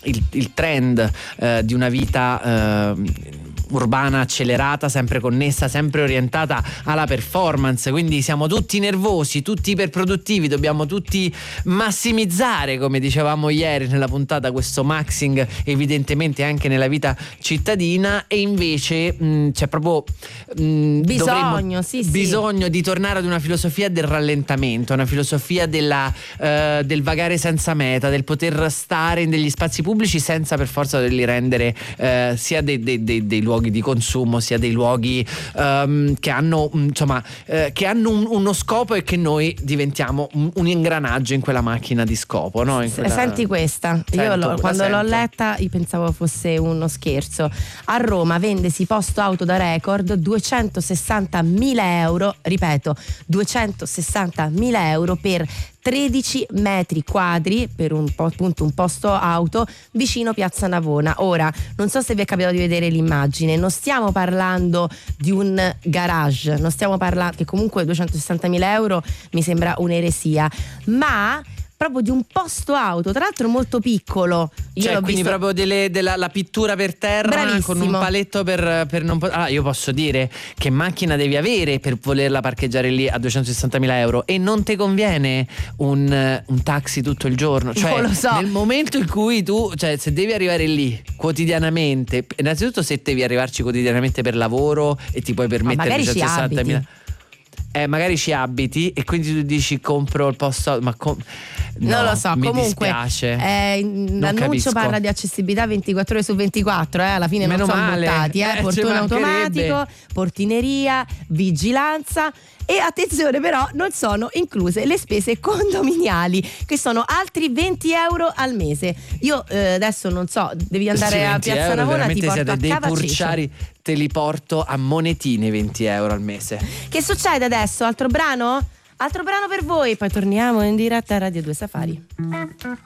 il trend di una vita urbana accelerata, sempre connessa, sempre orientata alla performance, quindi siamo tutti nervosi, tutti iperproduttivi, dobbiamo tutti massimizzare, come dicevamo ieri nella puntata, questo maxing evidentemente anche nella vita cittadina, e invece c'è proprio bisogno di tornare ad una filosofia del rallentamento, una filosofia del vagare senza meta, del poter stare in degli spazi pubblici senza per forza doverli rendere sia dei luoghi di consumo, sia dei luoghi che hanno uno scopo, e che noi diventiamo un ingranaggio in quella macchina di scopo, no? Senti questa, quando l'ho letta io pensavo fosse uno scherzo. A Roma vendesi posto auto da record 260.000 euro, ripeto 260.000 euro per 13 metri quadri per un posto auto vicino Piazza Navona. Ora, non so se vi è capitato di vedere l'immagine, non stiamo parlando di un garage, non stiamo parlando, che comunque 260.000 euro mi sembra un'eresia, ma proprio di un posto auto, tra l'altro molto piccolo. Quindi proprio la pittura per terra. Bravissimo. Con un paletto per non io posso dire che macchina devi avere per volerla parcheggiare lì a 260.000 euro, e non ti conviene un taxi tutto il giorno, cioè lo so. Nel momento in cui tu, se devi arrivare lì quotidianamente, innanzitutto se devi arrivarci quotidianamente per lavoro e ti puoi permettere 260.000, magari ci abiti e quindi tu dici compro il posto, ma non lo so, mi comunque dispiace. L'annuncio parla di accessibilità 24 ore su 24, alla fine non sono buttati, portone automatico, portineria, vigilanza. E attenzione, però non sono incluse le spese condominiali, che sono altri 20 euro al mese. Io adesso non so, devi andare a Piazza Navona, ti porto a dei Cava purciari, te li porto a monetine 20 euro al mese. Che succede adesso? Altro brano? Altro brano per voi, poi torniamo in diretta a Radio 2 Safari.